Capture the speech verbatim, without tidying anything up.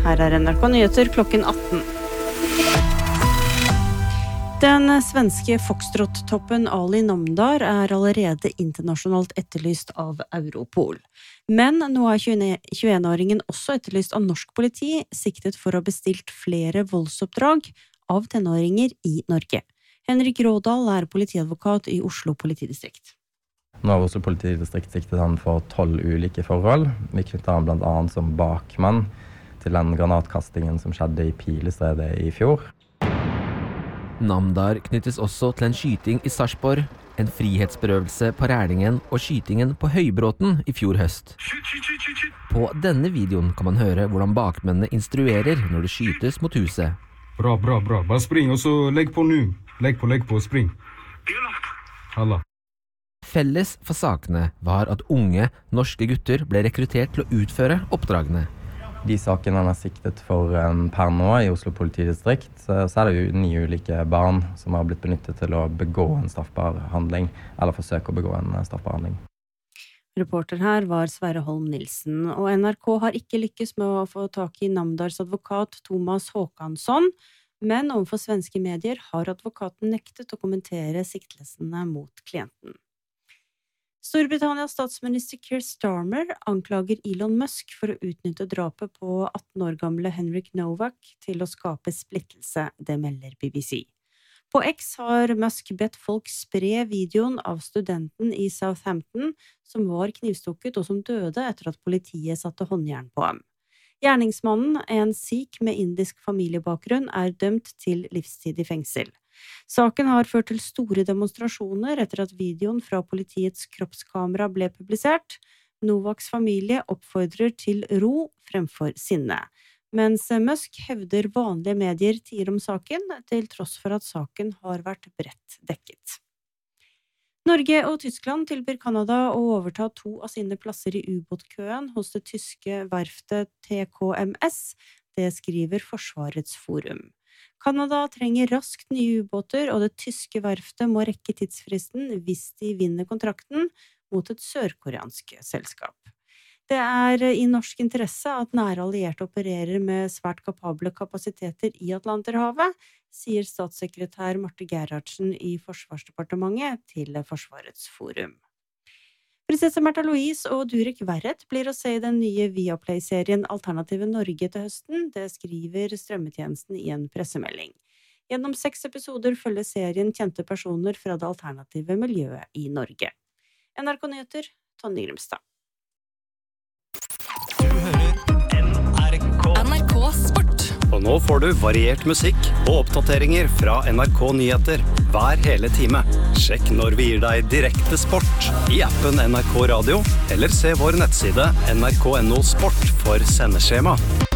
Her er N R K Nyheter klokken atten. Den svenske Foxtrot-toppen Ali Namdar er allerede internasjonalt etterlyst av Europol. Men nå er tjueen-åringen også etterlyst av norsk politi, siktet for å ha bestilt flere voldsoppdrag av tenåringer i Norge. Henrik Rådal er politiadvokat i Oslo politidistrikt. Nå har Oslo politidistrikt siktet han for tolv ulike forhold. Vi knytter han blant annet som bakmann til den granatkastingen som skjedde i Pilestredet i fjor. Namdar knyttes også til en skyting i Sarpsborg, en frihetsberøvelse på Rælingen og skytingen på Høybråten i fjor høst. På denne videoen kan man høre hvordan bakmennene instruerer når det skytes mot huset. Bra, bra, bra. Bare spring, og så legg på nu. Legg på, legg på, spring. Halla. Felles for sakene var at unge norske gutter ble rekruttert til å utføre oppdragene. De sakene han er siktet for um, per nå i Oslo politidistrikt, så, så er det jo ni ulike barn som har blitt benyttet til å begå en straffbar handling, eller forsøke å begå en straffbar handling. Reporter her var Sverre Holm Nilsen, og N R K har ikke lykkes med å få tak i Namdars advokat Thomas Håkansson, men overfor svenske medier har advokaten nektet å kommentere siktelsene mot klienten. Storbritannias statsminister Keir Starmer anklager Elon Musk for å utnytte drapet på atten år gamle Henrik Novak til å skape splittelse, det melder B B C. På X har Musk bedt folk spre videoen av studenten i Southampton som var knivstukket og som døde etter at politiet satte håndjern på ham. Gjerningsmannen, en sikh med indisk familiebakgrunn, er dømt til livstid i fengsel. Saken har ført til store demonstrasjoner etter at videoen fra politiets kroppskamera ble publisert. Novaks familie oppfordrer til ro fremfor sinne, mens Musk hevder vanlige medier tier om saken, til tross for at saken har vært bredt dekket. Norge og Tyskland tilbyr Kanada å overta to av sine plasser i ubåtkøen hos det tyske verftet T K M S, det skriver Forsvarets forum. Kanada trenger raskt nye ubåter, og det tyske verftet må rekke tidsfristen hvis de vinner kontrakten mot et sørkoreansk selskap. Det er i norsk interesse at nære allierte opererer med svært kapable kapasiteter i Atlanterhavet, sier statssekretær Marte Gerhardsen i Forsvarsdepartementet til Forsvarets forum. Prinsesse Märtha Louise og Durek Verrett blir å se i den nye Viaplay-serien Alternative Norge til høsten, det skriver strømmetjenesten i en pressemelding. Gjennom seks episoder følger serien kjente personer fra det alternative miljøet i Norge. N R K Nyheter, Tonje Grimstad. Du hører N R K. N R K Sport. Og nå får du variert musikk og oppdateringer fra N R K Nyheter hver hele time. Sjekk når vi gir deg direkte sport i appen N R K Radio, eller se vår nettside N R K punktum no sport for sendeskjema.